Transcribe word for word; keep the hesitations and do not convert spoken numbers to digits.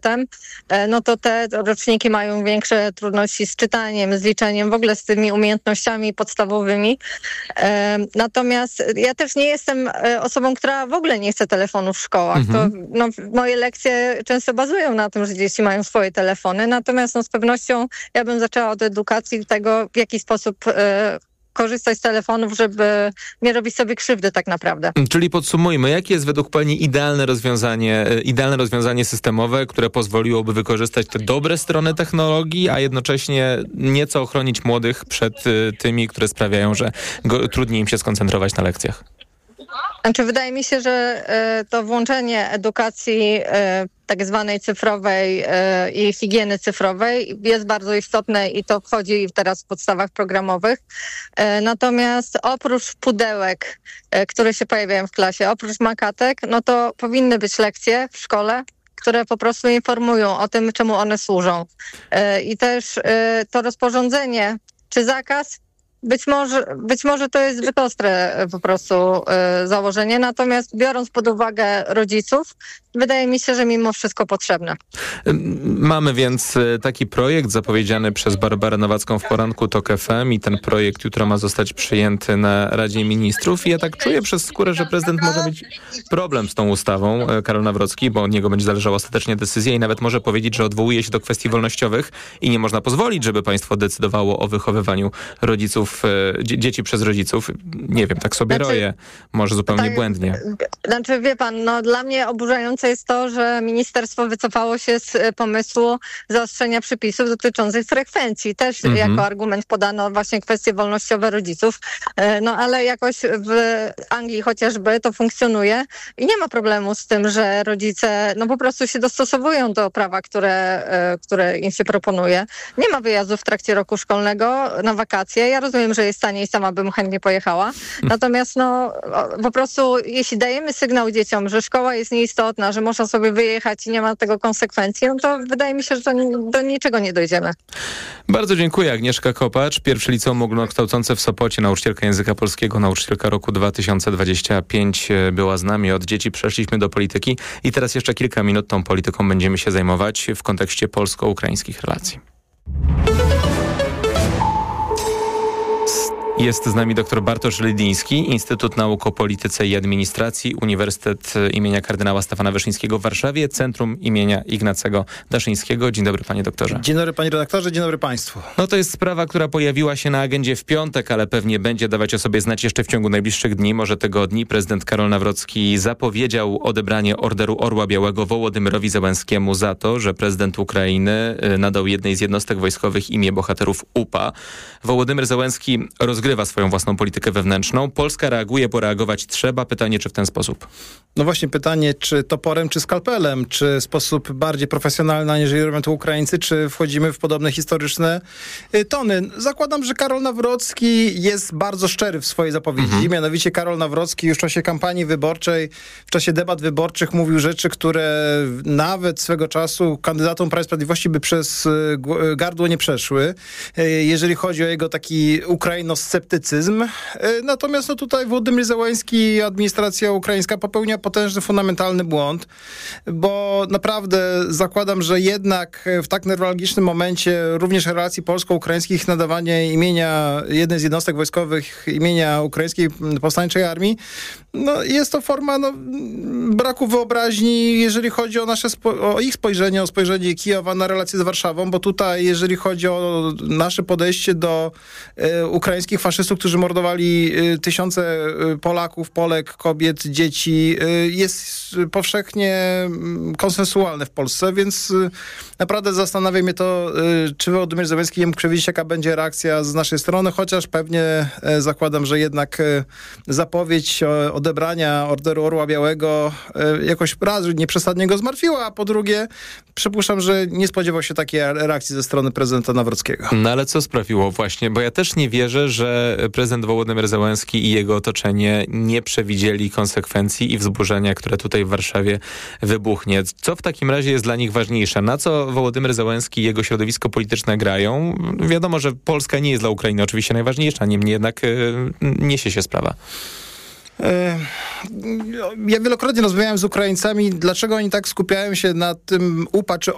system, no to te roczniki mają większe trudności z czytaniem, z liczeniem, w ogóle z tymi umiejętnościami podstawowymi. Natomiast ja też nie jestem osobą, która w ogóle nie chce telefonu w szkołach. Mhm. To, no, moje lekcje często bazują na tym, że dzieci mają swoje telefony, natomiast no, z pewnością ja bym zaczęła od edukacji tego, w jaki sposób korzystać z telefonów, żeby nie robić sobie krzywdy tak naprawdę. Czyli podsumujmy, jakie jest według Pani idealne rozwiązanie, idealne rozwiązanie systemowe, które pozwoliłoby wykorzystać te dobre strony technologii, a jednocześnie nieco ochronić młodych przed tymi, które sprawiają, że go, trudniej im się skoncentrować na lekcjach? Znaczy, wydaje mi się, że to włączenie edukacji tak zwanej cyfrowej i higieny cyfrowej jest bardzo istotne i to wchodzi teraz w podstawach programowych. Natomiast oprócz pudełek, które się pojawiają w klasie, oprócz makatek, no to powinny być lekcje w szkole, które po prostu informują o tym, czemu one służą. I też to rozporządzenie czy zakaz, Być może, być może to jest zbyt ostre po prostu y, założenie, natomiast biorąc pod uwagę rodziców, wydaje mi się, że mimo wszystko potrzebne. Mamy więc taki projekt zapowiedziany przez Barbarę Nowacką w poranku TOK F M i ten projekt jutro ma zostać przyjęty na Radzie Ministrów i ja tak czuję przez skórę, że prezydent może mieć problem z tą ustawą, Karol Nawrocki, bo od niego będzie zależała ostatecznie decyzja i nawet może powiedzieć, że odwołuje się do kwestii wolnościowych i nie można pozwolić, żeby państwo decydowało o wychowywaniu rodziców dzieci przez rodziców. Nie wiem, tak sobie znaczy, roję. Może zupełnie tak, błędnie. Znaczy, wie pan, no dla mnie oburzające jest to, że ministerstwo wycofało się z pomysłu zaostrzenia przepisów dotyczących frekwencji. Też mm-hmm. jako argument podano właśnie kwestie wolnościowe rodziców. No ale jakoś w Anglii chociażby to funkcjonuje i nie ma problemu z tym, że rodzice no po prostu się dostosowują do prawa, które, które im się proponuje. Nie ma wyjazdów w trakcie roku szkolnego na wakacje. Ja rozumiem, że jest taniej, sama bym chętnie pojechała. Natomiast no po prostu jeśli dajemy sygnał dzieciom, że szkoła jest nieistotna, że można sobie wyjechać i nie ma tego konsekwencji, no to wydaje mi się, że to do niczego nie dojdziemy. Bardzo dziękuję. Agnieszka Kopacz, pierwsze liceum ogólnokształcące w Sopocie, nauczycielka języka polskiego, nauczycielka roku dwa tysiące dwudziestego piątego była z nami. Od dzieci przeszliśmy do polityki i teraz jeszcze kilka minut tą polityką będziemy się zajmować w kontekście polsko-ukraińskich relacji. Jest z nami dr Bartosz Rydiński, Instytut Nauk o Polityce i Administracji, Uniwersytet imienia kardynała Stefana Wyszyńskiego w Warszawie, Centrum imienia Ignacego Daszyńskiego. Dzień dobry, panie doktorze. Dzień dobry, panie redaktorze, dzień dobry państwu. No to jest sprawa, która pojawiła się na agendzie w piątek, ale pewnie będzie dawać o sobie znać jeszcze w ciągu najbliższych dni, może tygodni. Prezydent Karol Nawrocki zapowiedział odebranie Orderu Orła Białego Wołodymyrowi Zełenskiemu za to, że prezydent Ukrainy nadał jednej z jednostek wojskowych imię bohaterów U P A. Wołodymyr Zełenski rozgrywa swoją własną politykę wewnętrzną. Polska reaguje, bo reagować trzeba. Pytanie, czy w ten sposób? No właśnie pytanie, czy toporem, czy skalpelem, czy w sposób bardziej profesjonalny, aniżeli robią to Ukraińcy, czy wchodzimy w podobne historyczne tony. Zakładam, że Karol Nawrocki jest bardzo szczery w swojej zapowiedzi. Mhm. Mianowicie Karol Nawrocki już w czasie kampanii wyborczej, w czasie debat wyborczych mówił rzeczy, które nawet swego czasu kandydatom Prawa i Sprawiedliwości by przez gardło nie przeszły. Jeżeli chodzi o jego taki ukrainosceptycyzm. Natomiast no tutaj Wołodymyr Zełenski i administracja ukraińska popełnia potężny, fundamentalny błąd, bo naprawdę zakładam, że jednak w tak newralgicznym momencie również relacji polsko-ukraińskich nadawanie imienia jednej z jednostek wojskowych, imienia Ukraińskiej Powstańczej Armii, no jest to forma no, braku wyobraźni, jeżeli chodzi o nasze spo- o ich spojrzenie, o spojrzenie Kijowa na relacje z Warszawą, bo tutaj, jeżeli chodzi o nasze podejście do e, ukraińskich faszystów, którzy mordowali e, tysiące Polaków, Polek, kobiet, dzieci, e, jest powszechnie konsensualne w Polsce, więc e, naprawdę zastanawia mnie to, e, czy Wołodymyr Zełenski nie mógł przewidzieć, jaka będzie reakcja z naszej strony, chociaż pewnie e, zakładam, że jednak e, zapowiedź e, odebrania Orderu Orła Białego e, jakoś raz nieprzesadnie go zmartwiła, a po drugie przypuszczam, że nie spodziewał się takiej reakcji ze strony prezydenta Nawrockiego. No ale co sprawiło właśnie, bo ja też nie wierzę, że prezydent Wołodymyr Zełenski i jego otoczenie nie przewidzieli konsekwencji i wzburzenia, które tutaj w Warszawie wybuchnie. Co w takim razie jest dla nich ważniejsze? Na co Wołodymyr Zełenski i jego środowisko polityczne grają? Wiadomo, że Polska nie jest dla Ukrainy oczywiście najważniejsza, niemniej jednak yy, niesie się sprawa. Ja wielokrotnie rozmawiałem z Ukraińcami, dlaczego oni tak skupiają się na tym U P A czy